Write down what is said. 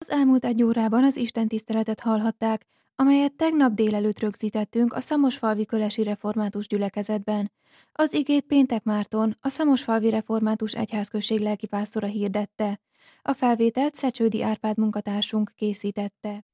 Az elmúlt egy órában az istentiszteletet hallhatták, amelyet tegnap délelőtt rögzítettünk a Szamosfalvi Kölesi Református Gyülekezetben. Az igét Péntek Márton, a Szamosfalvi Református Egyházközség lelkipásztora hirdette. A felvételt Szecsődi Árpád munkatársunk készítette.